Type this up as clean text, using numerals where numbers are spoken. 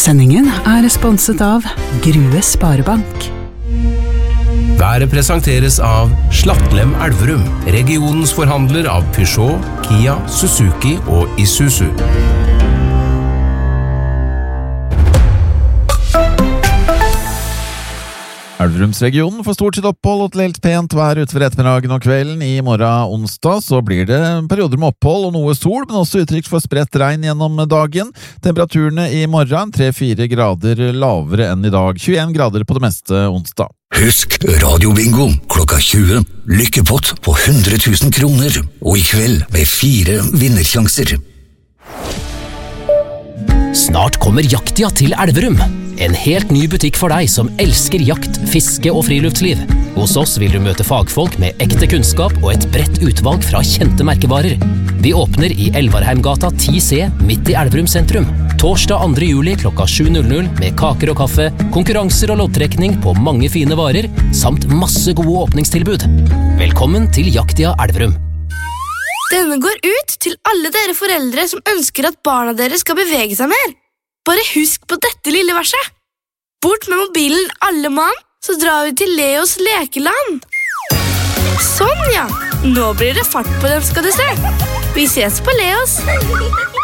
Sendingen sponset av Grue Sparebank. Været presenteres av Slattlem Elverum, regionens forhandler av Peugeot, Kia, Suzuki og Isuzu. Elverumsregionen får stort sitt opphold og til helt pent vær utover ettermiddagen og kvelden. I morgen onsdag så blir det perioder med opphold og noe sol, men også uttrykk for spredt regn gjennom dagen. Temperaturene i morgen 3-4 grader lavere enn i dag, 21 grader på det meste onsdag. Husk radiobingo klokka 20. Lykkepott på 100 000 kroner, og i kveld med 4 vinnersjanser. Snart kommer Jaktia til Elverum. En helt ny butikk for deg som elsker jakt, fiske og friluftsliv. Hos oss vil du møte fagfolk med ekte kunnskap og et bredt utvalg fra kjente merkevarer. Vi åpner i Elvarheimgata 10C midt i Elverum sentrum. Torsdag 2. juli klokka 7:00 med kaker og kaffe, konkurranser og loddtrekning på mange fine varer, samt masse gode åpningstilbud. Velkommen til Jaktia Elverum. Denne går ut til alle dere foreldre som ønsker at barna deres skal bevege seg mer. Bare husk på dette lille verset. Bort med mobilen alle mann, så drar vi til Leos lekeland. Sånn ja, nå blir det fart på dem skal du se. Vi ses på Leos.